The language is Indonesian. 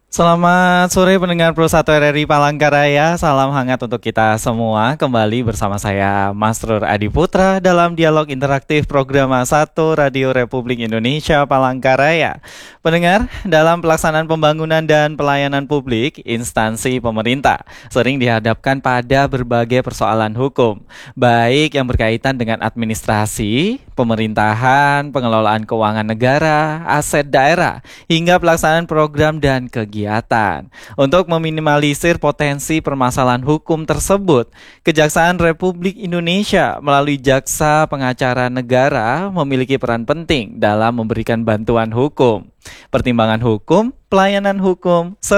Selamat sore pendengar Pro 1 RRI Palangkaraya. Salam hangat untuk kita semua. Kembali bersama saya Masrur Adi Putra dalam dialog interaktif program A1 Radio Republik Indonesia Palangkaraya. Pendengar, dalam pelaksanaan pembangunan dan pelayanan publik, instansi pemerintah sering dihadapkan pada berbagai persoalan hukum, baik yang berkaitan dengan administrasi, pemerintahan, pengelolaan keuangan negara, aset daerah, hingga pelaksanaan program dan kegiatan. Untuk meminimalisir potensi permasalahan hukum tersebut, Kejaksaan Republik Indonesia melalui Jaksa Pengacara Negara memiliki peran penting dalam memberikan bantuan hukum, pertimbangan hukum, pelayanan hukum, serta